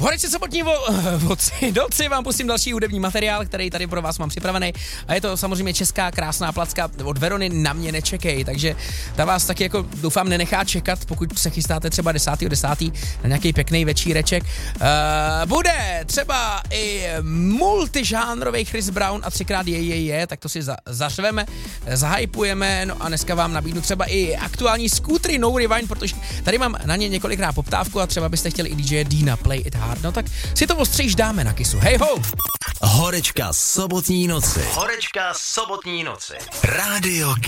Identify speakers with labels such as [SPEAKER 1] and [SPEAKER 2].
[SPEAKER 1] Horečce sobotní doci vám pustím další hudební materiál, který tady pro vás mám připravený. A je to samozřejmě česká krásná placka od Verony Na mě nečekej, takže ta vás taky jako doufám nenechá čekat, pokud se chystáte třeba 10.10. na nějaký pěkný večíreček. Bude třeba i multižánrový Chris Brown a 3x je, tak to si zařveme, zahypujeme, no a dneska vám nabídnu třeba i aktuální skútry No Rewind, protože tady mám na ně několikrát poptávku a třeba byste chtěli i DJ Dina Play It Hard, no tak si to ostřejš dáme na Kisu. Hej ho!
[SPEAKER 2] Horečka sobotní noci. Rádio